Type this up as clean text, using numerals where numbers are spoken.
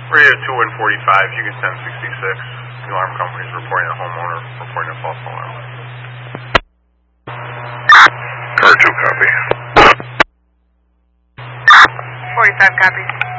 Radio 2145, you can send 66. The alarm company is reporting a homeowner reporting a false alarm. Car 2 copy. 45 copies.